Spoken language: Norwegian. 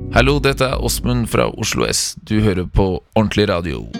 Hallo, dette Åsmund fra Oslo S. Du hører på Ordentlig Radio.